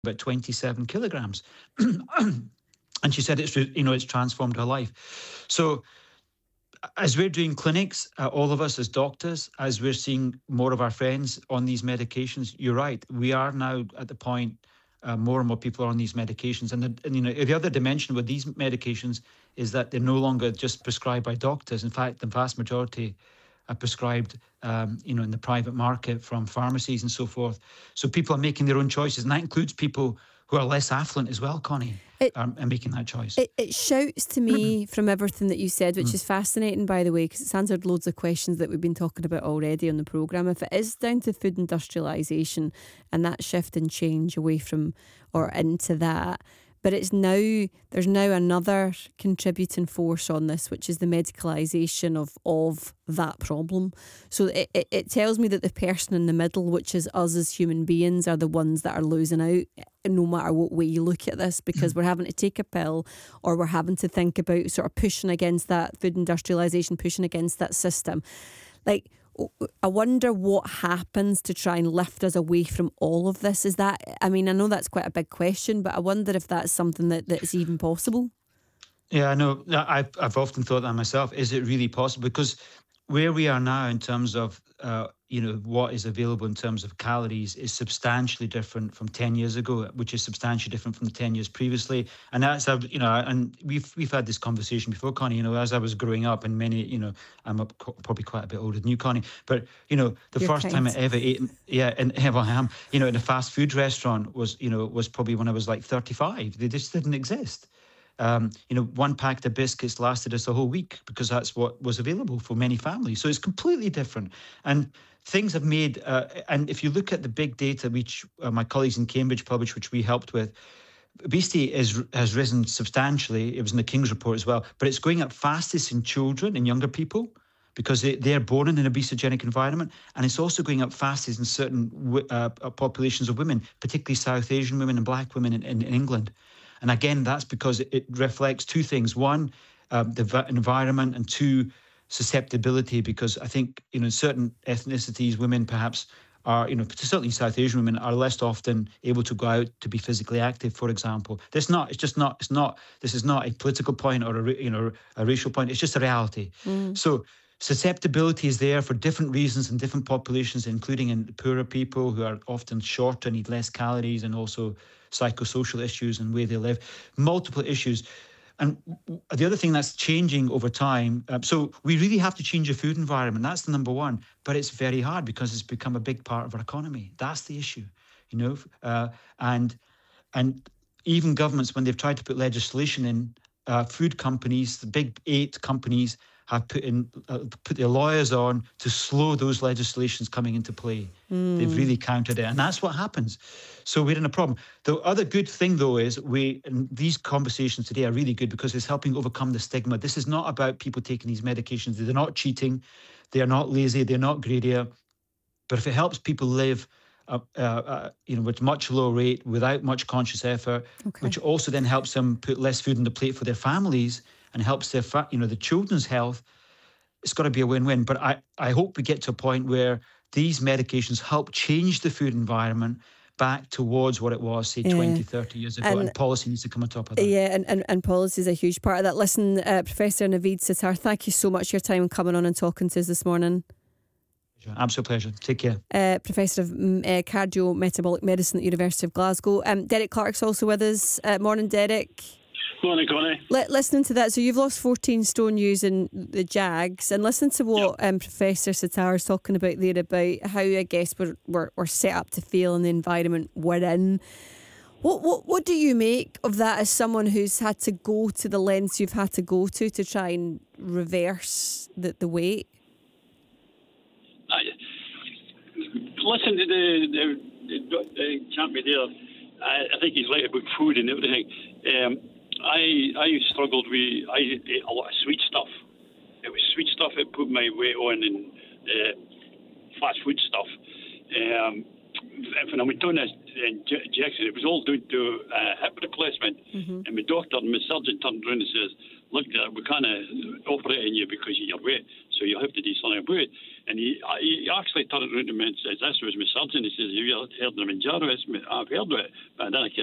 about 27 kilograms. And she said it's transformed her life. So as we're doing clinics, all of us as doctors, as we're seeing more of our friends on these medications, you're right. We are now at the point more and more people are on these medications. And the other dimension with these medications is that they're no longer just prescribed by doctors. In fact, the vast majority are prescribed, in the private market from pharmacies and so forth. So people are making their own choices. And that includes people who are less affluent as well, Connie, and making that choice. It shouts to me from everything that you said, which is fascinating, by the way, because it's answered loads of questions that we've been talking about already on the programme. If it is down to food industrialisation and that shift and change away from or into that, but there's now another contributing force on this, which is the medicalisation of that problem. So it tells me that the person in the middle, which is us as human beings, are the ones that are losing out, no matter what way you look at this, because we're having to take a pill, or we're having to think about sort of pushing against that food industrialisation, pushing against that system. Like, I wonder what happens to try and lift us away from all of this. I know that's quite a big question, but I wonder if that's something that's even possible. Yeah, I know. I've often thought that myself. Is it really possible? Because where we are now in terms of, what is available in terms of calories is substantially different from 10 years ago, which is substantially different from the 10 years previously. And that's, and we've had this conversation before, Connie, as I was growing up, and I'm probably quite a bit older than you, Connie, but, the You're first kind. time I ever ate, I am, in a fast food restaurant was probably when I was like 35. They just didn't exist. One packet of biscuits lasted us a whole week because that's what was available for many families. So it's completely different. And things have made, and if you look at the big data, which my colleagues in Cambridge published, which we helped with, obesity has risen substantially. It was in the King's report as well, but it's going up fastest in children and younger people because they're born in an obesogenic environment. And it's also going up fastest in certain populations of women, particularly South Asian women and black women in England. And again, that's because it reflects two things. One, the environment, and two, susceptibility, because I think, in certain ethnicities, women perhaps are, certainly South Asian women are less often able to go out to be physically active, for example. This is not a political point or a racial point. It's just a reality. So susceptibility is there for different reasons in different populations, including in poorer people who are often shorter, need less calories, and also psychosocial issues and where they live, multiple issues. And the other thing that's changing over time, so we really have to change the food environment. That's the number one. But it's very hard because it's become a big part of our economy. That's the issue, and even governments, when they've tried to put legislation in, food companies, the big 8 companies, have put their lawyers on to slow those legislations coming into play. They've really countered it, and that's what happens. So we're in a problem. The other good thing, though, is these conversations today are really good because it's helping overcome the stigma. This is not about people taking these medications. They're not cheating. They are not lazy. They're not greedier. But if it helps people live with much lower rate, without much conscious effort, which also then helps them put less food on the plate for their families and helps their, the children's health, it's got to be a win-win. But I hope we get to a point where these medications help change the food environment back towards what it was, say, 20, 30 years ago, and policy needs to come on top of that. Yeah, and policy is a huge part of that. Listen, Professor Naveed Sattar, thank you so much for your time coming on and talking to us this morning. Absolute pleasure. Take care. Professor of Cardio-Metabolic Medicine at the University of Glasgow. Derek Clark's also with us. Morning, Derek. Morning, Connie. Listening to that, so you've lost 14 stone using the JAGs, and listen to what Professor Sattar is talking about there, about how, I guess, we're set up to fail in the environment we're in. What do you make of that as someone who's had to go to the lengths you've had to go to try and reverse the weight? Listen to the champion there. I think he's right about food and everything. I struggled with. I ate a lot of sweet stuff. It was sweet stuff that put my weight on, and fast food stuff. And when I went on this injection, it was all due to hip replacement. And my doctor and my surgeon turned around and says, look, we can't operate on you because of your weight, so you'll have to do something about it. And he actually turned around to me and says, this was my surgeon. He says, have you heard of the Manjaro? I've heard of it, but I didn't